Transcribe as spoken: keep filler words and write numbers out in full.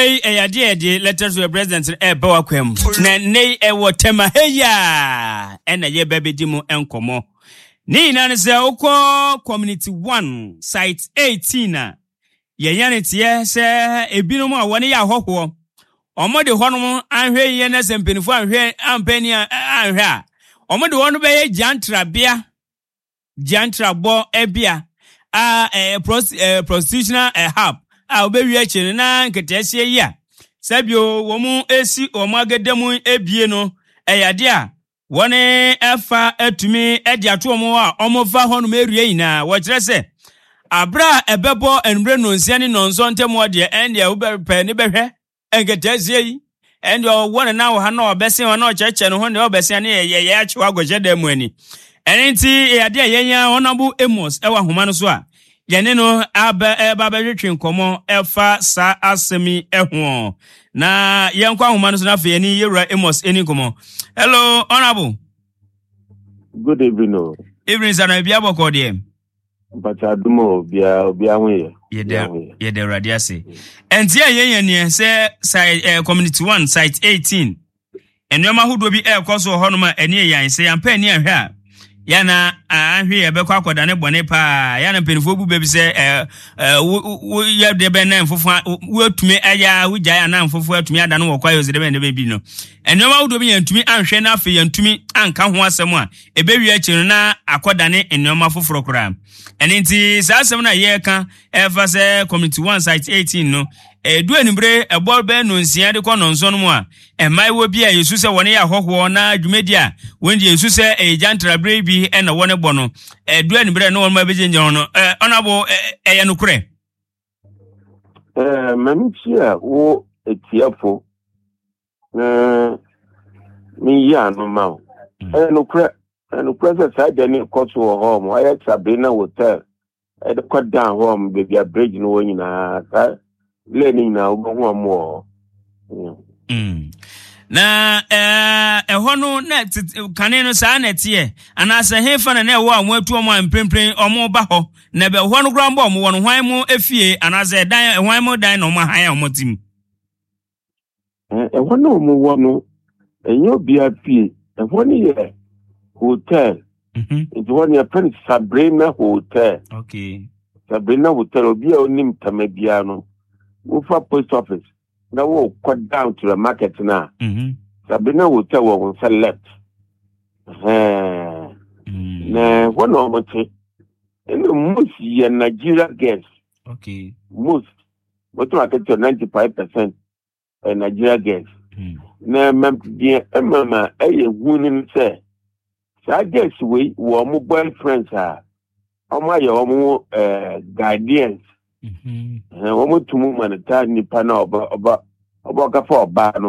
eh ade ade letters to the president eh bawa kwam na nei e wotema heya ena ye babedi mu enkomo ni na ne se ukọ community one site eighteen a ye yane tie se ebinom a woni ya hoho omode honom anhwe ye na sempenifu anhwe ampani anhwe a omode wono be ye jantra bia jantra bo ebia a eh prostitutional hub a obewi echi na nketese yi a sabio wo mu esi o mu agademu ebie no eyade a woni efa atumi edi ato mu a omofa honum erie yina wo kire se abra ebebo enbre no nsia ni nonso ntemu de ende obepe ni behwe nketese yi ende wona na wo ha na obese wona o cheche no ho ne obese ne ye ye achi wa goje demu ani enti eyade yenya honabu emos ewa homa no so a yene no aba eba betwe nkomo efa sa asemi eho na yenkwa homa no so na fe ni yewura emos eni nkomo. Hello honorable. Good evening. No. Evening sana bia boko de but adumo bia bia ho ye de ye de radiase entia yenye ne se site community one site eighteen enwema hodo bi e koso ho no ma eni yan se yampa eni ahwe a yana ahwe ye be kwa akoda ne bone pa yana penifo bu bebi se eh wo ye de be na mfofo wo atumi aya wo gya ya na mfofo atumi ada no wo kwa yo ze de be ne be no enwema hodo bi yantumi anhwe na afi yantumi anka ho asem a ebewi achi na akoda ne enwema foforo kura enti sa asem na ye ka efa se community one site eighteen no edu enibre ebol be no nsia de kono nso no mu a emai wo bi a Yesu se woni ya hoho na adwumedi a wendi Yesu se e jantra bre bi e na woni bono edu enibre no won ma beje nyon no eh onabo eye no kure eh mamchia wo etiafo eh mi ya no ma eh no kure no kure se sa de ni koso ho mo aye Sabrina hotel e de kwa down home baby a bridge no woni na ta learning na obo amu mm na eh eho no na kane no sa na tie ana sa hefa na na ewo amu atu omo amprempren omo ba ho na be ho no grambo omo won hwan mu efie ana sa dan hwan mu dan no ma han omo tim eh eho no omo wo no enyo bia fie eho ni ye hotel mhm it one your friend Sabrina hotel. Okay. Sabrina hotel obi a onim tamabia no ufa post office na wo cut down to the market na mhm Sabrina hotel wo select eh na one of them in the most ye Nigeria girls. Okay. Most what I get to ninety-five percent uh, Nigeria girls mm. na mem die mama eye hunin say sa girls we wo mo boyfriends a omo aye omo eh guardians mhm eh omo tumu manata nipa na oba oba oba ka fa oba no